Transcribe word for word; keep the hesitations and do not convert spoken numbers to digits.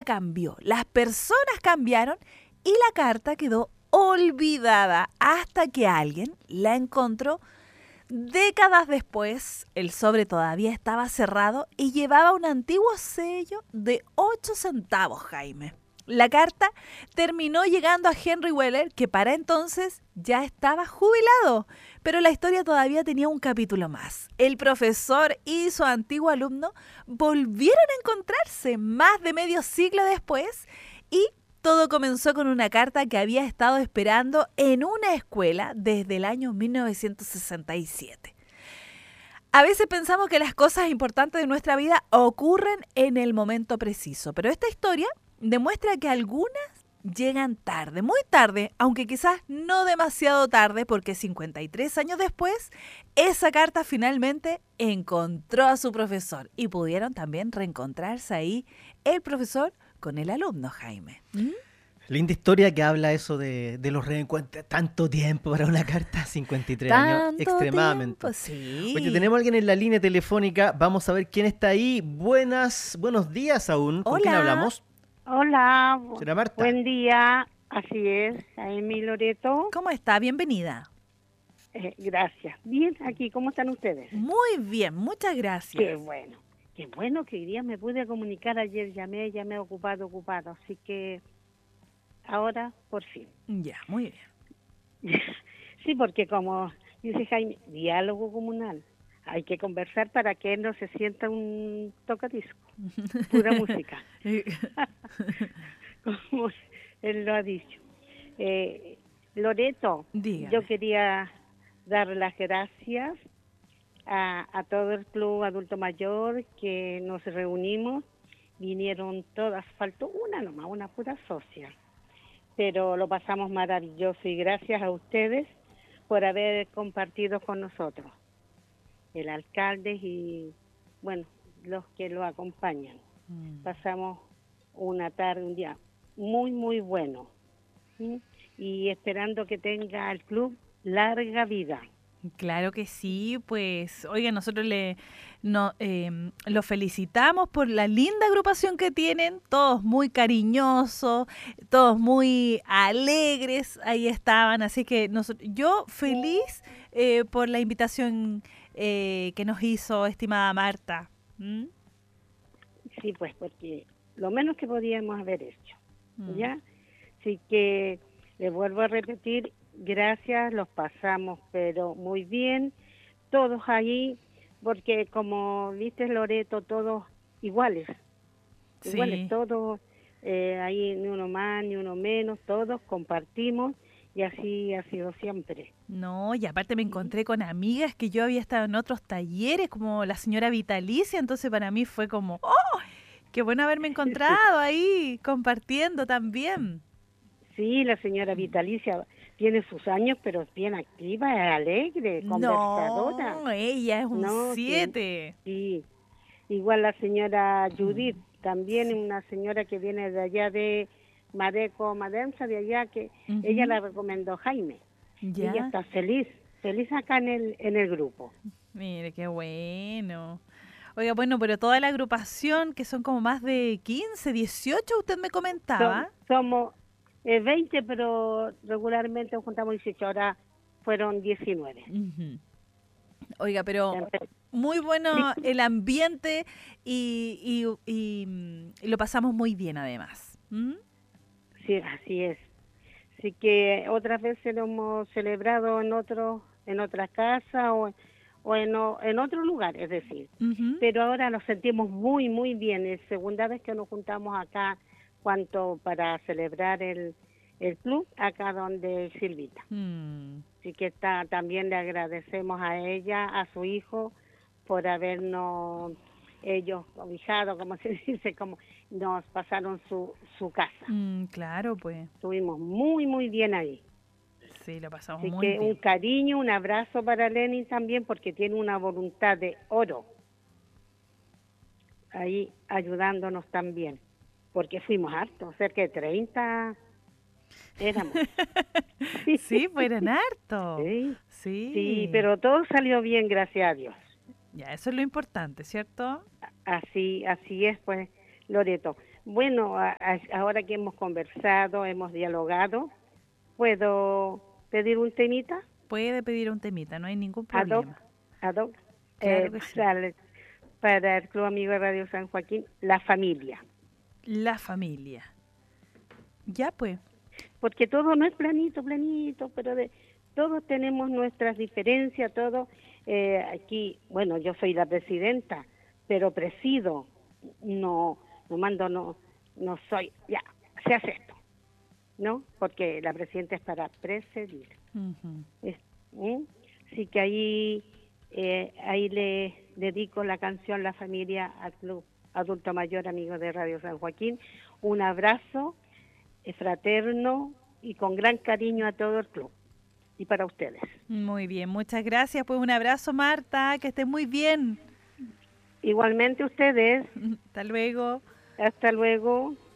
cambió, las personas cambiaron y la carta quedó olvidada hasta que alguien la encontró. Décadas después, el sobre todavía estaba cerrado y llevaba un antiguo sello de ocho centavos, Jaime. La carta terminó llegando a Henry Weller, que para entonces ya estaba jubilado, pero la historia todavía tenía un capítulo más. El profesor y su antiguo alumno volvieron a encontrarse más de medio siglo después y todo comenzó con una carta que había estado esperando en una escuela desde el año mil novecientos sesenta y siete. A veces pensamos que las cosas importantes de nuestra vida ocurren en el momento preciso, pero esta historia demuestra que algunas llegan tarde, muy tarde, aunque quizás no demasiado tarde, porque cincuenta y tres años después, esa carta finalmente encontró a su profesor y pudieron también reencontrarse ahí el profesor con el alumno, Jaime. ¿Mm? Linda historia que habla eso de, de los reencuentros. Tanto tiempo para una carta, cincuenta y tres Tanto años, extremadamente. Tiempo, sí. Oye, tenemos a alguien en la línea telefónica. Vamos a ver quién está ahí. Buenas, buenos días aún. ¿Con Hola. quién hablamos? Hola, Señora Marta. buen día, así es, Amy Loreto. ¿Cómo está? Bienvenida. Eh, gracias. Bien, aquí, ¿cómo están ustedes? Muy bien, muchas gracias. Qué bueno, qué bueno que hoy día me pude comunicar, ayer llamé, llamé ocupado, ocupado, así que ahora por fin. Ya, muy bien. Sí, porque como dice Jaime, diálogo comunal, hay que conversar para que no se sienta un tocadisco, pura música. Como él lo ha dicho. Eh, Loreto, Dígame. yo quería dar las gracias a, a todo el Club Adulto Mayor que nos reunimos, vinieron todas, faltó una nomás, una pura socia, pero lo pasamos maravilloso y gracias a ustedes por haber compartido con nosotros, el alcalde y, bueno, los que lo acompañan. Mm. Pasamos una tarde, un día muy, muy bueno. ¿Sí? Y esperando que tenga el club larga vida. Claro que sí, pues, oiga, nosotros le no, eh, lo felicitamos por la linda agrupación que tienen, todos muy cariñosos, todos muy alegres, ahí estaban, así que nosotros, yo feliz eh, por la invitación eh, que nos hizo estimada Marta. ¿Mm? Sí, pues, porque lo menos que podíamos haber hecho, Mm. ¿ya? Así que le vuelvo a repetir, gracias, los pasamos, pero muy bien, todos ahí, porque como viste, Loreto, todos iguales, Sí. iguales, todos, eh, ahí ni uno más, ni uno menos, todos compartimos, y así ha sido siempre. No, y aparte me encontré con amigas que yo había estado en otros talleres, como la señora Vitalicia, entonces para mí fue como, ¡oh! ¡Qué bueno haberme encontrado ahí, compartiendo también! Sí, la señora Vitalicia tiene sus años, pero es bien activa, es alegre, conversadora. No, ella es un No, siete. Sí, sí, igual la señora Judith, también una señora que viene de allá de Madeco, Madenza, de allá, que uh-huh. ella la recomendó Jaime. ¿Ya? Y ella está feliz, feliz acá en el, en el grupo. Mire, qué bueno. Oiga, bueno, pero toda la agrupación, que son como más de quince, dieciocho, usted me comentaba. Som, somos eh, veinte, pero regularmente juntamos dieciocho, ahora fueron diecinueve. Uh-huh. Oiga, pero muy bueno el ambiente y, y, y, y lo pasamos muy bien además. ¿Mm? Sí, así es. Así que otras veces lo hemos celebrado en otro, en otra casa o, o en, en otro lugar, es decir. Uh-huh. Pero ahora nos sentimos muy, muy bien. Es segunda vez que nos juntamos acá, cuanto para celebrar el, el club, acá donde Silvita. Mm. Así que está, también le agradecemos a ella, a su hijo, por habernos ellos cobijado, como se dice, como nos pasaron su, su casa. Mm, claro, pues. Estuvimos muy, muy bien ahí. Sí, lo pasamos Así muy que bien. Un cariño, un abrazo para Lenin también, porque tiene una voluntad de oro. Ahí ayudándonos también, porque fuimos hartos, cerca de treinta éramos. Sí, fueron hartos. Sí, sí. Sí, pero todo salió bien, gracias a Dios. Ya, eso es lo importante, ¿cierto? Así, así es, pues, Loreto. Bueno, a- a- ahora que hemos conversado, hemos dialogado, ¿puedo pedir un temita? Puede pedir un temita, no hay ningún Ad hoc, problema. ad hoc, Claro eh, que sí. para, el, para el Club Amigo de Radio San Joaquín, la familia. La familia. Ya pues. Porque todo no es planito, planito, pero de, todos tenemos nuestras diferencias, todos eh, aquí, bueno, yo soy la presidenta, pero presido, no, no mando, no, no soy, ya, se hace esto, ¿no? Porque la presidenta es para presidir. Ujú. Es- ¿Mm? Así que ahí, eh, ahí le dedico la canción La Familia al Club Adulto Mayor Amigo de Radio San Joaquín. Un abrazo eh, fraterno y con gran cariño a todo el club y para ustedes. Muy bien, muchas gracias. Pues un abrazo, Marta, que estés muy bien. Igualmente ustedes, Hasta luego. hasta luego.